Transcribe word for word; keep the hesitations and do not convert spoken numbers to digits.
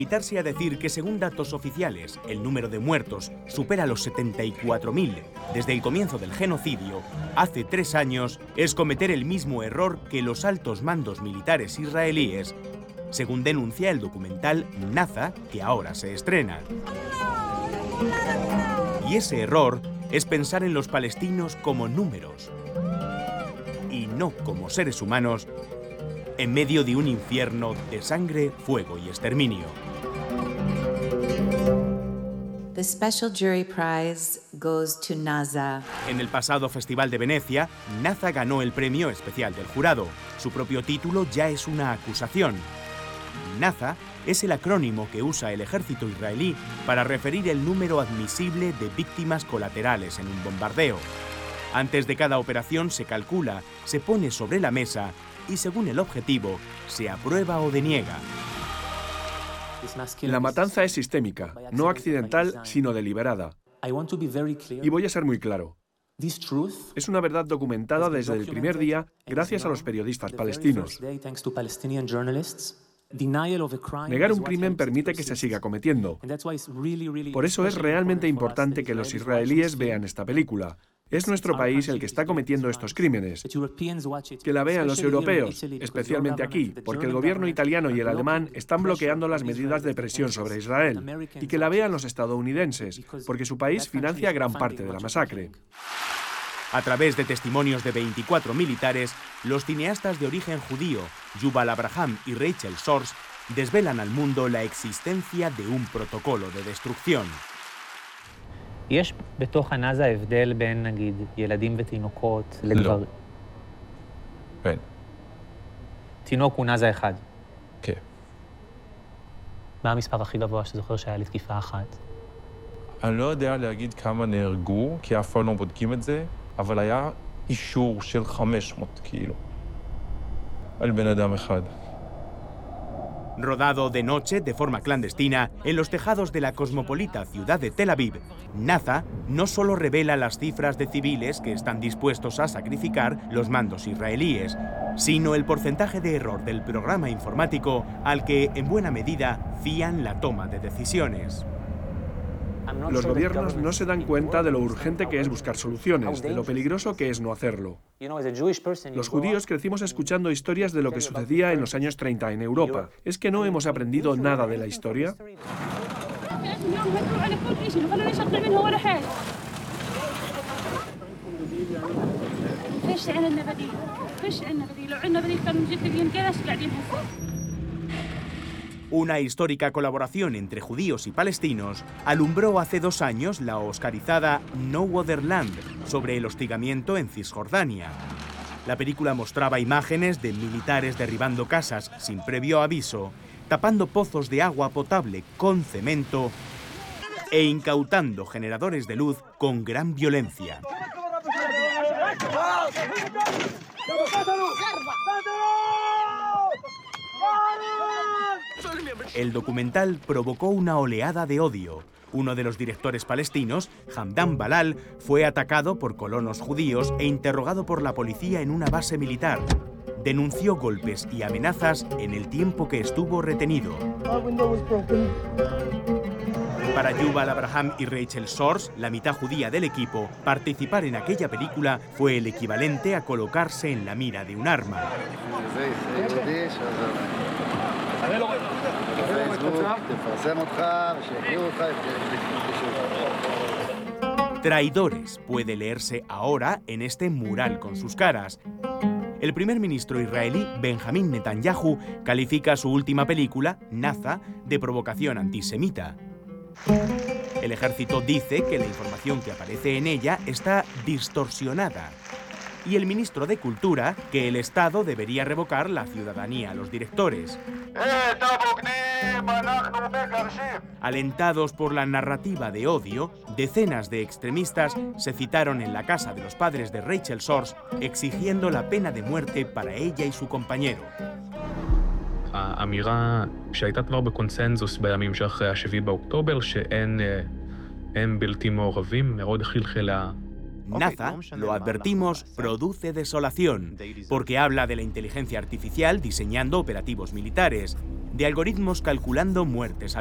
Limitarse a decir que, según datos oficiales, el número de muertos supera los setenta y cuatro mil desde el comienzo del genocidio, hace tres años, es cometer el mismo error que los altos mandos militares israelíes, según denuncia el documental Naza, que ahora se estrena. Y ese error es pensar en los palestinos como números y no como seres humanos en medio de un infierno de sangre, fuego y exterminio. The Special Jury Prize goes to Naza. En el pasado Festival de Venecia, Naza ganó el premio especial del jurado. Su propio título ya es una acusación. Naza es el acrónimo que usa el ejército israelí para referir el número admisible de víctimas colaterales en un bombardeo. Antes de cada operación se calcula, se pone sobre la mesa y, según el objetivo, se aprueba o deniega. La matanza es sistémica, no accidental, sino deliberada. Y voy a ser muy claro. Es una verdad documentada desde el primer día gracias a los periodistas palestinos. Negar un crimen permite que se siga cometiendo. Por eso es realmente importante que los israelíes vean esta película. Es nuestro país el que está cometiendo estos crímenes. Que la vean los europeos, especialmente aquí, porque el gobierno italiano y el alemán están bloqueando las medidas de presión sobre Israel. Y que la vean los estadounidenses, porque su país financia gran parte de la masacre. A través de testimonios de veinticuatro militares, los cineastas de origen judío, Yuval Abraham y Rachel Sorge, desvelan al mundo la existencia de un protocolo de destrucción. יש בתוך הנאזה הבדל בין, נגיד, ילדים ותינוקות לגברים? אין. תינוק הוא נאזה אחד? כן. מה המספר הכי גבוה שזוכר שהיה לתקיפה אחת? אני לא יודע להגיד כמה נהרגו, כי אף פעם לא בודקים את זה, אבל היה אישור של חמש מאות, כאילו, על בן אדם אחד. Rodado de noche, de forma clandestina, en los tejados de la cosmopolita ciudad de Tel Aviv, Naza no solo revela las cifras de civiles que están dispuestos a sacrificar los mandos israelíes, sino el porcentaje de error del programa informático al que, en buena medida, fían la toma de decisiones. Los gobiernos no se dan cuenta de lo urgente que es buscar soluciones, de lo peligroso que es no hacerlo. Los judíos crecimos escuchando historias de lo que sucedía en los años treinta en Europa. ¿Es que no hemos aprendido nada de la historia? Una histórica colaboración entre judíos y palestinos alumbró hace dos años la oscarizada No Other Land sobre el hostigamiento en Cisjordania. La película mostraba imágenes de militares derribando casas sin previo aviso, tapando pozos de agua potable con cemento e incautando generadores de luz con gran violencia. El documental provocó una oleada de odio. Uno de los directores palestinos, Hamdan Balal, fue atacado por colonos judíos e interrogado por la policía en una base militar. Denunció golpes y amenazas en el tiempo que estuvo retenido. Para Yuval Abraham y Rachel Sorge, la mitad judía del equipo, participar en aquella película fue el equivalente a colocarse en la mira de un arma. Traidores puede leerse ahora en este mural con sus caras. El primer ministro israelí, Benjamín Netanyahu, califica su última película, Naza, de provocación antisemita. El ejército dice que la información que aparece en ella está distorsionada. Y el ministro de Cultura, que el Estado debería revocar la ciudadanía a los directores. Alentados por la narrativa de odio, decenas de extremistas se citaron en la casa de los padres de Rachel Sorge exigiendo la pena de muerte para ella y su compañero. האמירה שהייתה כבר בקונסנזוס בימים שאחרי השביעי באוקטובר, שאין הם בלתי מעורבים, מאוד חלחלה. Naza, lo advertimos, produce desolación, porque habla de la inteligencia artificial diseñando operativos militares, de algoritmos calculando muertes